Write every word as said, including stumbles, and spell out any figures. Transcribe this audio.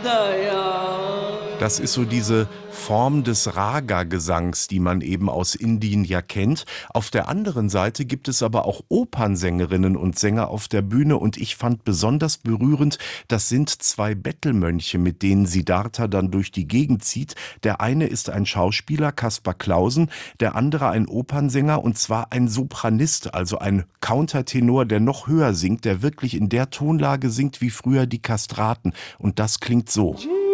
Das ist so diese Form des Raga-Gesangs, die man eben aus Indien ja kennt. Auf der anderen Seite gibt es aber auch Opernsängerinnen und Sänger auf der Bühne und ich fand besonders berührend, das sind zwei Bettelmönche, mit denen Siddhartha dann durch die Gegend zieht. Der eine ist ein Schauspieler, Kaspar Clausen, der andere ein Opernsänger und zwar ein Sopranist, also ein Countertenor, der noch höher singt, der wirklich in der Tonlage singt wie früher die Kastraten und das klingt so.